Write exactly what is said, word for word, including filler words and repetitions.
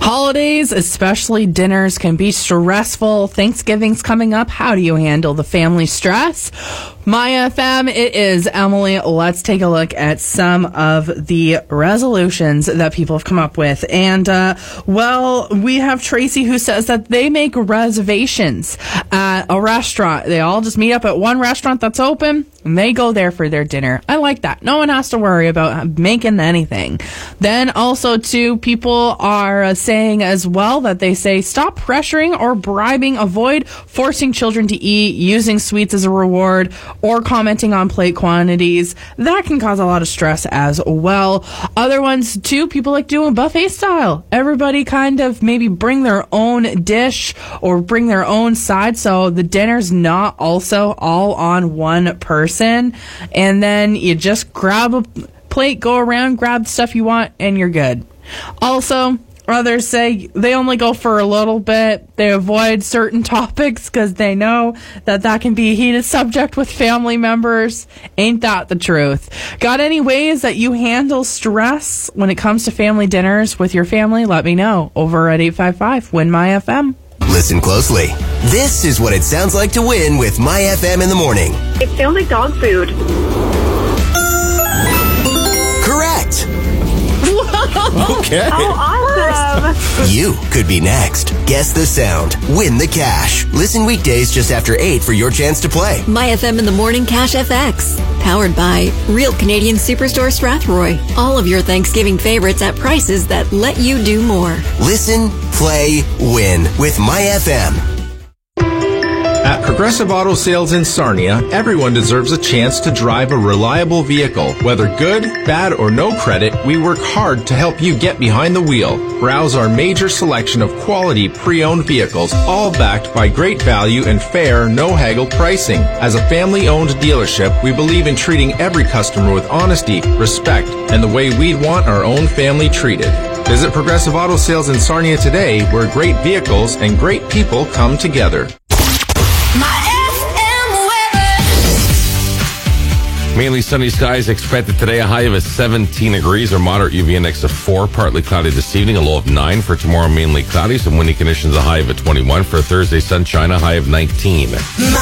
Holidays, especially dinners, can be stressful. Thanksgiving's coming up. How do you handle the family stress? My F M, it is Emily. Let's take a look at some of the resolutions that people have come up with. And, uh, well, we have Tracy who says that they make reservations at a restaurant. They all just meet up at one restaurant that's open and they go there for their dinner. I like that. No one has to worry about making anything. Then also, too, people are uh, saying as well that they say stop pressuring or bribing, avoid forcing children to eat, using sweets as a reward, or commenting on plate quantities. That can cause a lot of stress as well. Other ones, too, people like doing buffet style. Everybody kind of maybe bring their own dish or bring their own side, so the dinner's not also all on one person. And then you just grab a plate, go around, grab the stuff you want, and you're good. Also, others say they only go for a little bit. They avoid certain topics because they know that that can be a heated subject with family members. Ain't that the truth? Got any ways that you handle stress when it comes to family dinners with your family? Let me know over at eight five five, win my F M. Listen closely. This is what it sounds like to win with My F M in the morning. It sounds like dog food. Correct. Okay. Oh, awesome. You could be next. Guess the sound. Win the cash. Listen weekdays just after eight for your chance to play. My F M in the Morning Cash F X. Powered by Real Canadian Superstore Strathroy. All of your Thanksgiving favorites at prices that let you do more. Listen, play, win with My F M. At Progressive Auto Sales in Sarnia, everyone deserves a chance to drive a reliable vehicle. Whether good, bad, or no credit, we work hard to help you get behind the wheel. Browse our major selection of quality pre-owned vehicles, all backed by great value and fair, no-haggle pricing. As a family-owned dealership, we believe in treating every customer with honesty, respect, and the way we'd want our own family treated. Visit Progressive Auto Sales in Sarnia today, where great vehicles and great people come together. Mainly sunny skies expected today. A high of seventeen degrees or moderate U V index of four. Partly cloudy this evening. A low of nine. For tomorrow, mainly cloudy. Some windy conditions. A high of twenty-one. For Thursday, sunshine. A high of nineteen.